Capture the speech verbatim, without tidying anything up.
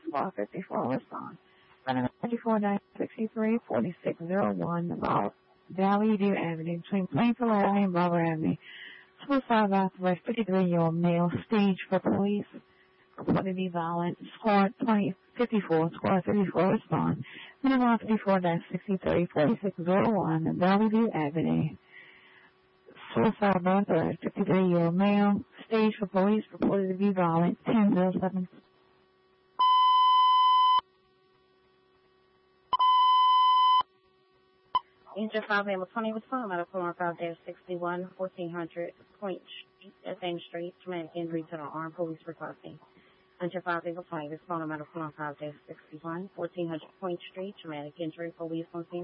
four fifty-four respond. fifty-four sixty-three forty-six oh one Valley View Avenue between Plainfield Avenue and Barber Avenue. Suicide by fifty-three-year-old male, stage for police, reported to be violent, squad twenty fifty-four, squad fifty-four respond. Minimum fifty-four sixty-three forty-six oh one Valley View Avenue. Suicide by fifty-three-year-old male, stage for police, reported to be violent, ten oh seven. Engine five Amos twenty was found at a form five sixty-one, fourteen hundred Point Same Street, traumatic injury to the arm, police requesting. Engine five Amos twenty was found at a form five sixty-one, fourteen hundred Point Street, traumatic injury, police on scene.